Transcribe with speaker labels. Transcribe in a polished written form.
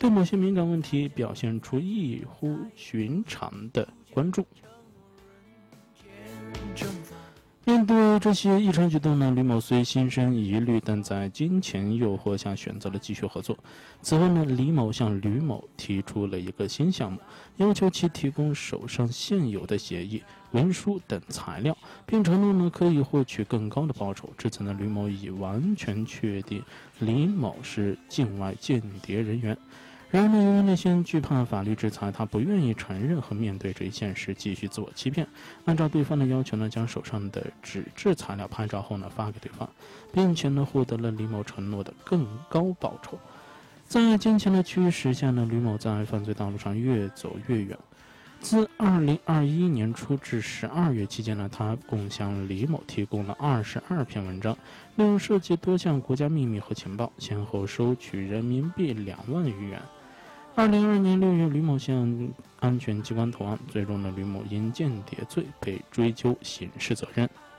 Speaker 1: 对某些敏感问题表现出异乎寻常的关注。面对这些异常举动呢，吕某虽心生疑虑，但在金钱诱惑下选择了继续合作。此后呢，李某向吕某提出了一个新项目，要求其提供手上现有的协议、文书等材料，并承诺呢可以获取更高的报酬。至此呢，吕某已完全确定李某是境外间谍人员。然而呢，由于内心惧怕法律制裁，他不愿意承认和面对这一现实，继续自我欺骗。按照对方的要求呢，将手上的纸质材料拍照后呢发给对方，并且呢获得了李某承诺的更高报酬。在金钱的驱使下呢，吕某在犯罪道路上越走越远。自2021年初至12月期间呢，他共向李某提供了22篇文章，内容涉及多项国家秘密和情报，先后收取人民币2万余元。2022年6月，吕某向安全机关投案，最终呢，吕某因间谍罪被追究刑事责任。